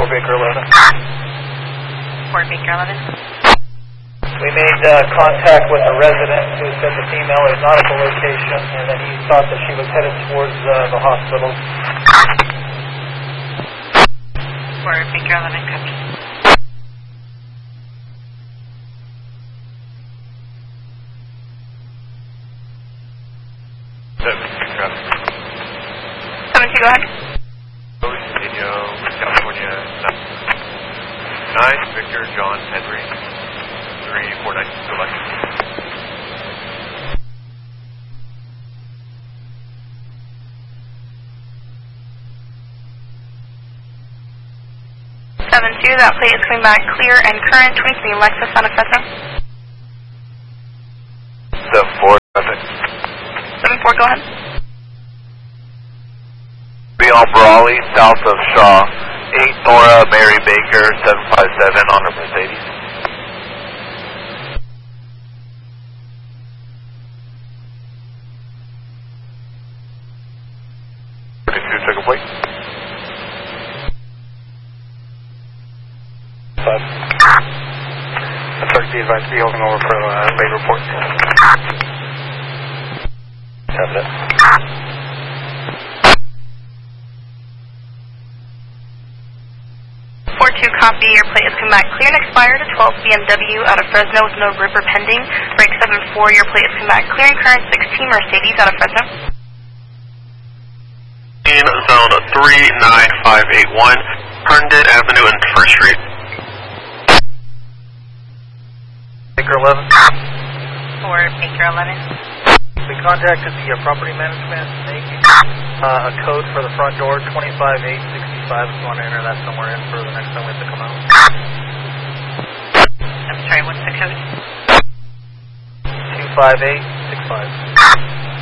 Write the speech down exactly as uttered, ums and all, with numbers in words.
Baker eleven. four Baker eleven. We made uh, contact with a resident who said the female is not at the location, and that he thought that she was headed towards uh, the hospital. four Baker eleven, copy. seven two, traffic. seven two, go ahead. Centennial, California, nine Victor John Henry, three four nine, select. seven two, that plate is coming back clear and current, twenty-three Lexus Santa Fe. seven four, traffic. seven four, go ahead. Beyond Brawley, south of Shaw, eight Nora Mary Baker, seven five seven on her Mercedes. Two, check a plate. Five. Authority advised to be holding over for uh, late report. Have it. four two, copy. Your plate is coming back clear and expired. twelve B M W out of Fresno with no ripper pending. Break seven four, your plate is coming back clear and current. sixteen Mercedes out of Fresno. In zone three nine five eight one, Herndon Avenue and First Street. Baker eleven. four Baker eleven. We contacted the uh, property management to make uh, a code for the front door, twenty-five eight sixty-five. If you want to enter that somewhere in for the next time we have to come out. I'm sorry, what's the code? two five eight six five.